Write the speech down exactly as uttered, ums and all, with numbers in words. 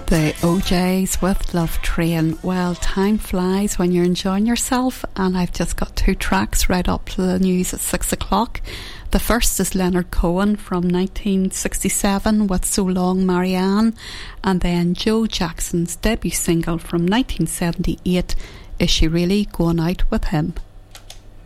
The O Js with Love Train. Well, time flies when you're enjoying yourself, and I've just got two tracks right up to the news at six o'clock. The first is Leonard Cohen from nineteen sixty-seven with So Long Marianne, and then Joe Jackson's debut single from nineteen seventy-eight, Is She Really Going Out With Him?